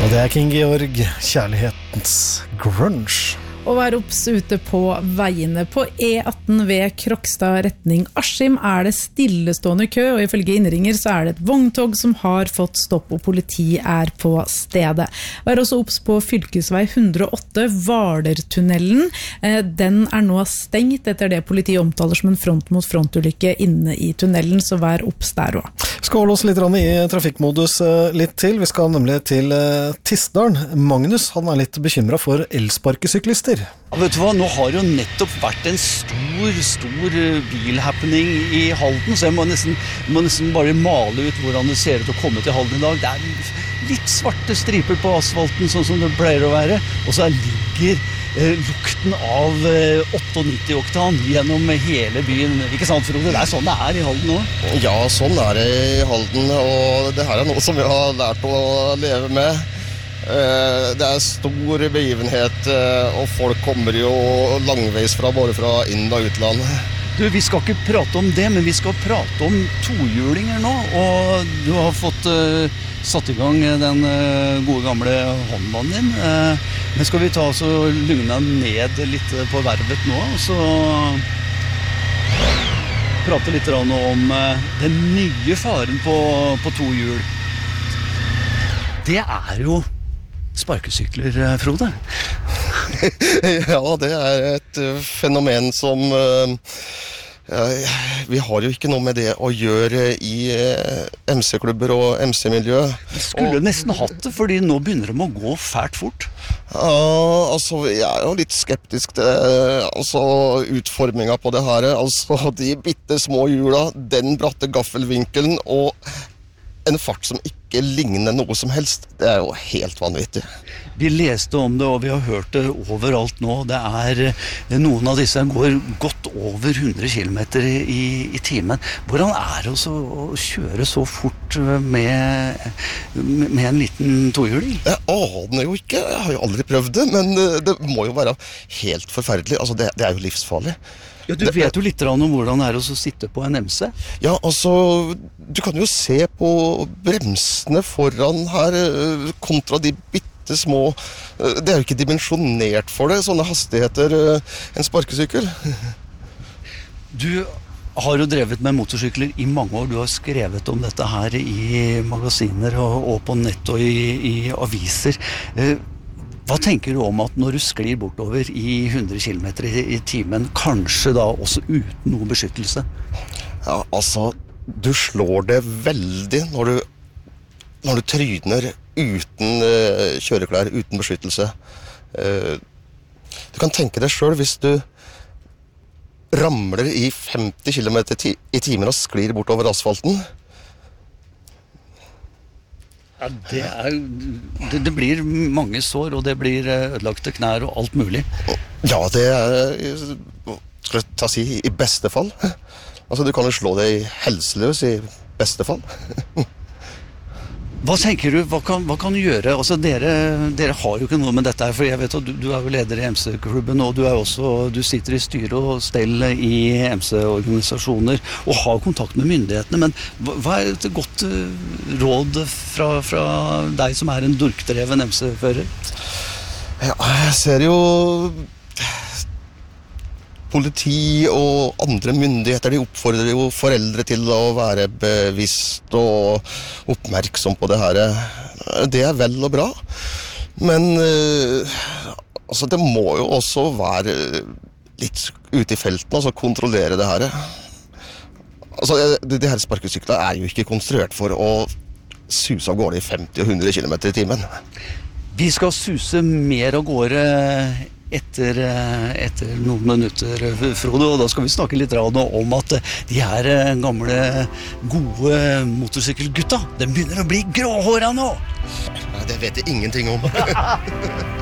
Og det King Georg, kjærlighetens grunge. Og vær obs ute på veiene. På E18 ved Krokstad retning Askim det stillestående kø, og ifølge innringer så det et vogntog som har fått stopp, og politi på stedet. Vær også obs på fylkesvei 108, Hvalertunnelen. Den nå stengt etter det politiet omtaler som en front-mot-front-ulykke inne i tunnelen, så vær obs der også. Vi skal holde oss litt i trafikkmodus litt til. Vi skal nemlig til Tistdalen. Magnus, han litt bekymret for elsparkesyklister. Ja, vet du hva, nå har jo nettopp vært en stor bilhappening i Halden, så jeg må nesten bare male ut hvordan det ser ut å komme til Halden i dag. Det litt svarte striper på asfalten, sånn som det pleier å være, og så ligger lukten av 98-oktan gjennom hele byen. Ikke sant, Frode? Det sånn det i Halden nå. Ja, sånn det i Halden, og det her noe som vi har lært å leve med. Det stor begivenhet, og folk kommer jo langveis fra, både fra inn- og utland. Du, vi skal ikke prate om det, men vi skal prate om tohjulinger nå, og du har fått satt i gang den gode gamle håndmannen din. Men skal vi ta oss og lugna ned litt på vervet nå, og så prate litt om den nye faren på tohjul. Det jo sparkesykler, Frode. Ja, det et fenomen som vi har jo ikke noe med det å gjøre i MC-klubber og MC-miljø. Vi skulle nesten hatt det, fordi nå begynner de å gå fælt fort. Ja, altså, jeg jo litt skeptisk til utformingen på det her. Altså, de bitte små hjula, den bratte gaffelvinkelen og en fart som ikke ligner noe som helst, det jo helt vanvittig. Vi leste om det, og vi har hørt det overalt nå. Det noen av disse går godt over 100 kilometer i timen. Hvordan det å kjøre så fort med en liten tohjuling? Jeg aner jo ikke, jeg har jo aldri prøvd det, men det må jo være helt forferdelig. Altså, det jo livsfarlig. Ja, du vet jo litt om hvordan det å sitte på en MC. Ja, altså, du kan jo se på bremsene foran her kontra de bitte små. Det jo ikke dimensjonert for det, sånne hastigheter, en sparkesykkel. Du har jo drevet med motorsykler i mange år. Du har skrevet om dette her i magasiner og på nett og i aviser. Hva tenker du om at når du sklir bortover i 100 km i timen, kanskje da også uten noe beskyttelse? Ja, altså, du slår det veldig når du tryner uten kjøreklær, uten beskyttelse. Du kan tenke deg selv hvis du ramler i 50 km i timen og sklir bortover asfalten. Ja, det blir mange sår, og det blir ødelagte knær og alt mulig. Ja, det skal jeg ta si, i beste fall. Altså, du kan jo slå deg helseløs i beste fall. Hva tenker du? Hva kan du gjøre? Altså, dere har jo ikke noe med dette her, for jeg vet at du jo leder i MC-klubben, og du sitter i styre og stell i MC-organisasjoner, og har kontakt med myndighetene, men hva et godt råd fra deg som en durkdreven MC-fører? Ja, jeg ser jo politi og andre myndigheter, de oppfordrer jo foreldre til å være bevisst og oppmerksom på det her. Det vel og bra, men altså, det må jo også være litt ute i felten, altså kontrollere det her. Altså, de her sparkesyklene jo ikke konstruert for å suse av gårde i 50 og 100 km i timen. Vi skal suse mer av gårde etter noen minutter, Frode, og da skal vi snakke litt om at de her gamle, gode motorsykkelgutta, de begynner å bli gråhåra nå. Det vet jeg ingenting om.